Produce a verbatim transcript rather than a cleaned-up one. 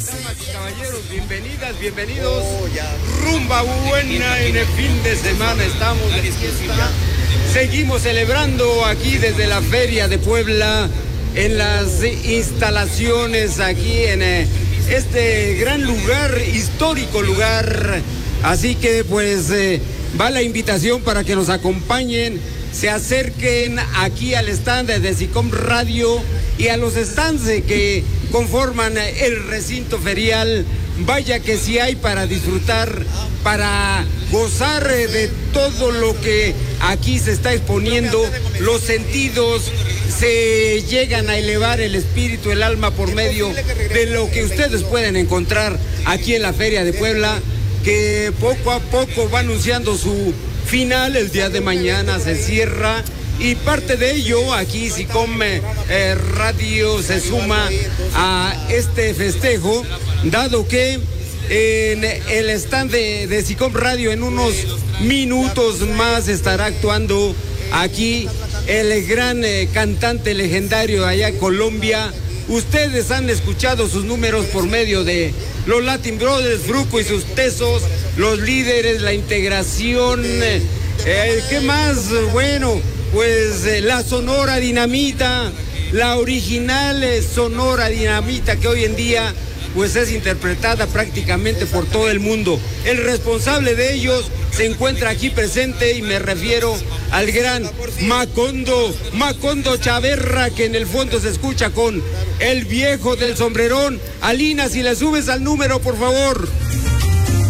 Damas y caballeros, bienvenidas, bienvenidos. Rumba buena en el fin de semana, estamos de fiesta. Seguimos celebrando aquí desde la Feria de Puebla, en las instalaciones aquí en este gran lugar, histórico lugar. Así que pues eh, va la invitación para que nos acompañen, se acerquen aquí al stand de SICOM Radio y a los stands que conforman el recinto ferial. Vaya que sí hay para disfrutar, para gozar de todo lo que aquí se está exponiendo. Los sentidos se llegan a elevar, el espíritu, el alma, por medio de lo que ustedes pueden encontrar aquí en la Feria de Puebla, que poco a poco va anunciando su final. El día de mañana se cierra. Y parte de ello, aquí SICOM eh, Radio se suma a este festejo, dado que en el stand de, de SICOM Radio en unos minutos más estará actuando aquí el gran eh, cantante legendario allá en Colombia. Ustedes han escuchado sus números por medio de los Latin Brothers, Fruco y sus Tesos, los líderes, la integración, eh, eh, ¿qué más? Bueno, pues eh, la Sonora Dinamita, la original eh, Sonora Dinamita, que hoy en día pues es interpretada prácticamente por todo el mundo. El responsable de ellos se encuentra aquí presente y me refiero al gran Macondo, Macondo Chaverra, que en el fondo se escucha con el viejo del sombrerón. Alina, si le subes al número, por favor.